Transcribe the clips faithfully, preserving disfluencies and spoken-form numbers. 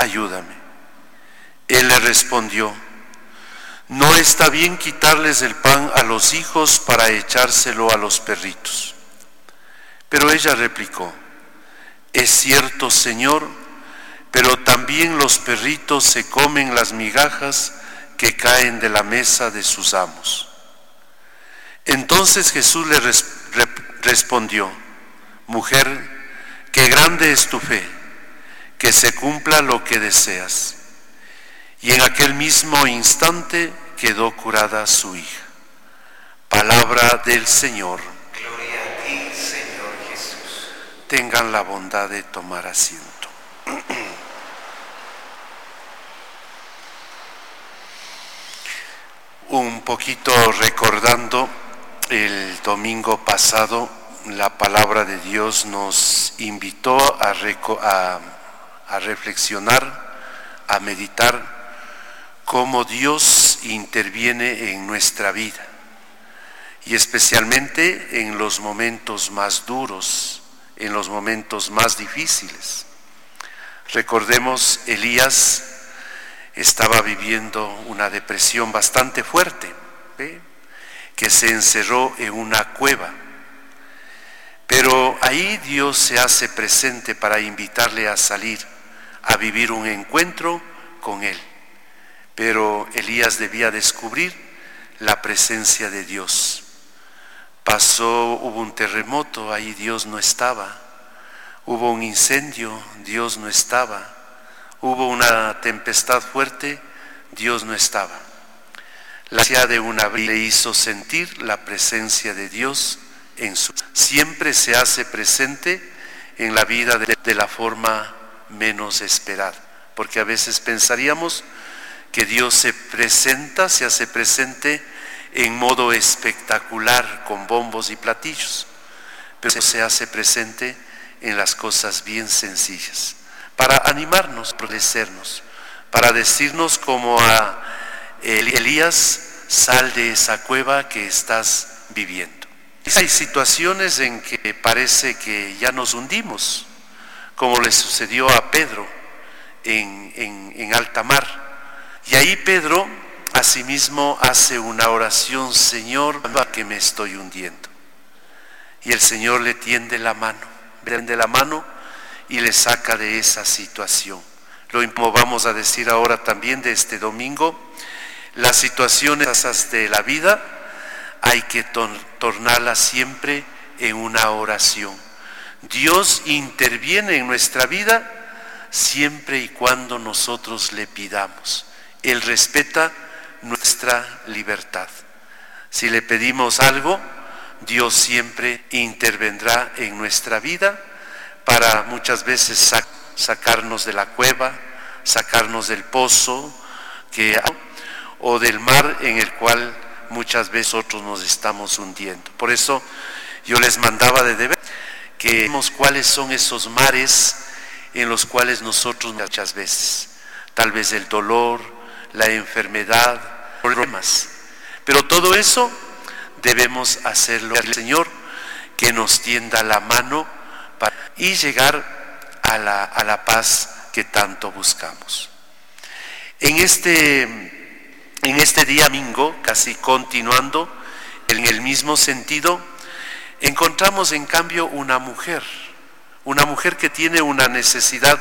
ayúdame. Él le respondió: no está bien quitarles el pan a los hijos para echárselo a los perritos. Pero ella replicó: es cierto, Señor, pero también los perritos se comen las migajas que caen de la mesa de sus amos. Entonces Jesús le res- rep- respondió: mujer, qué grande es tu fe, que se cumpla lo que deseas. Y en aquel mismo instante quedó curada su hija. Palabra del Señor. Gloria a ti, Señor Jesús. Tengan la bondad de tomar asiento. Un poquito recordando el domingo pasado, la palabra de Dios nos invitó a, reco- a, a reflexionar, a meditar cómo Dios interviene en nuestra vida y especialmente en los momentos más duros, en los momentos más difíciles. Recordemos, Elías estaba viviendo una depresión bastante fuerte, ¿ve? Que se encerró en una cueva. Pero ahí Dios se hace presente para invitarle a salir, a vivir un encuentro con Él. Pero Elías debía descubrir la presencia de Dios. Pasó, hubo un terremoto, ahí Dios no estaba. Hubo un incendio, Dios no estaba. Hubo una tempestad fuerte, Dios no estaba. La gracia de una brisa le hizo sentir la presencia de Dios en su vida. Siempre se hace presente en la vida de, de la forma menos esperada, porque a veces pensaríamos que Dios se presenta, se hace presente en modo espectacular, con bombos y platillos, pero se hace presente en las cosas bien sencillas, para animarnos, para fortalecernos, para decirnos como a Elías: sal de esa cueva que estás viviendo. Hay situaciones en que parece que ya nos hundimos, como le sucedió a Pedro en, en, en alta mar. Y ahí Pedro asimismo hace una oración: Señor, que me estoy hundiendo. Y el Señor le tiende la mano, le tiende la mano y le saca de esa situación. Lo mismo vamos a decir ahora también de este domingo: las situaciones de la vida hay que tor- tornarlas siempre en una oración. Dios interviene en nuestra vida siempre y cuando nosotros le pidamos. Él respeta nuestra libertad. Si le pedimos algo, Dios siempre intervendrá en nuestra vida para muchas veces sac- sacarnos de la cueva, sacarnos del pozo que, o del mar en el cual muchas veces nosotros nos estamos hundiendo. Por eso yo les mandaba de deber que veamos cuáles son esos mares en los cuales nosotros muchas veces, tal vez el dolor, la enfermedad, problemas, pero todo eso debemos hacerlo al Señor, que nos tienda la mano para y llegar a la, a la paz que tanto buscamos. En este, en este día domingo, casi continuando en el mismo sentido, encontramos en cambio una mujer, una mujer que tiene una necesidad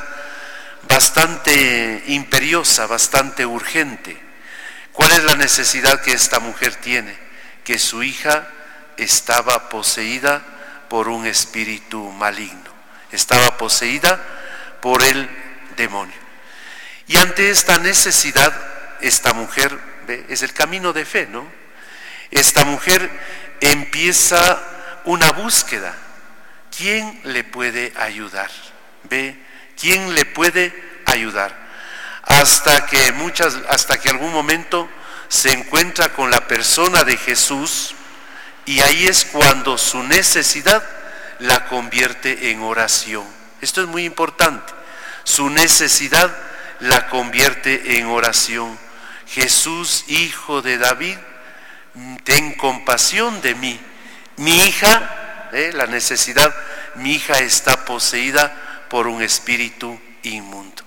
bastante imperiosa, bastante urgente. ¿Cuál es la necesidad que esta mujer tiene? Que su hija estaba poseída por un espíritu maligno, estaba poseída por el demonio. Y ante esta necesidad, esta mujer, ¿ve? Es el camino de fe, ¿no? Esta mujer empieza una búsqueda. ¿Quién le puede ayudar? ¿Ve? ¿Quién le puede ayudar? Hasta que muchas, hasta que algún momento se encuentra con la persona de Jesús, y ahí es cuando su necesidad la convierte en oración. Esto es muy importante. Su necesidad la convierte en oración. Jesús, hijo de David, ten compasión de mí. Mi hija, eh, la necesidad, mi hija está poseída por un espíritu inmundo.